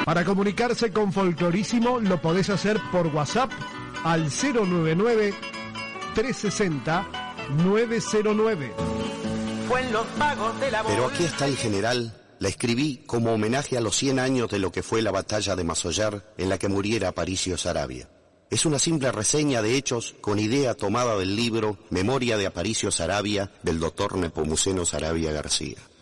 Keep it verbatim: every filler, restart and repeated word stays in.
Para comunicarse con Folclorísimo lo podés hacer por WhatsApp al cero nueve nueve, tres seis cero, nueve cero nueve. Fue en los pagos de la Pero aquí está el general. La escribí como homenaje a los cien años de lo que fue la batalla de Massollar en la que muriera Aparicio Saravia. Es una simple reseña de hechos con idea tomada del libro Memoria de Aparicio Saravia del doctor Nepomuceno Saravia García.